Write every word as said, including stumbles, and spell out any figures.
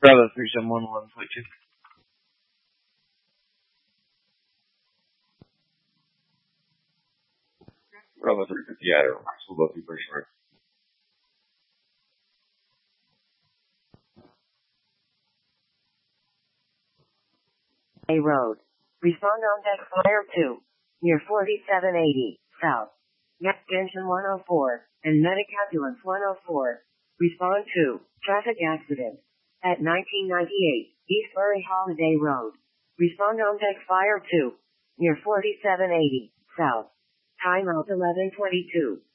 Bravo three seven one eleven point two. Bravo three fifty, yeah, Roxville, both you for short. A road. Respond on deck flyer two. Near forty-seven eighty, south. Gas engine one oh four, and medic ambulance one oh four. Respond to, traffic accident. At nineteen ninety-eight, East Murray Holiday Road. Respond on deck flyer two. Near forty-seven eighty, south. Time out eleven twenty-two.